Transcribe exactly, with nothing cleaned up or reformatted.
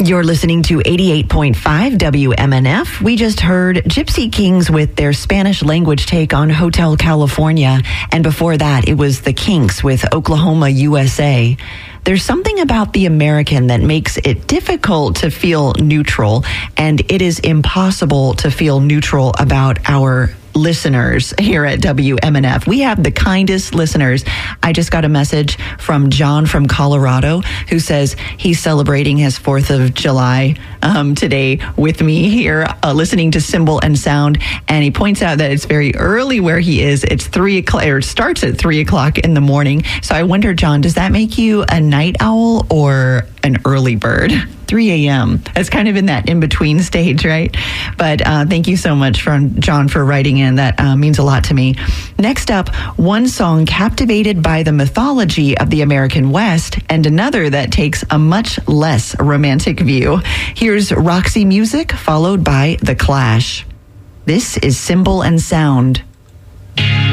You're listening to eighty-eight point five W M N F. We just heard Gypsy Kings with their Spanish language take on Hotel California. And before that, it was the Kinks with Oklahoma, U S A. There's something about the American that makes it difficult to feel neutral, and it is impossible to feel neutral about our listeners here at W M N F. We have the kindest listeners. I just got a message from John from Colorado who says he's celebrating his fourth of July um, today with me here, uh, listening to Symbol and Sound. And he points out that it's very early where he is. It's three o'clock, or it starts at three o'clock in the morning. So I wonder, John, does that make you a night owl or an early bird? three a.m. That's kind of in that in-between stage, right? But uh, thank you so much, from John, for writing in. That uh, means a lot to me. Next up, one song captivated by the mythology of the American West, and another that takes a much less romantic view. Here's Roxy Music, followed by The Clash. This is Symbol and Sound.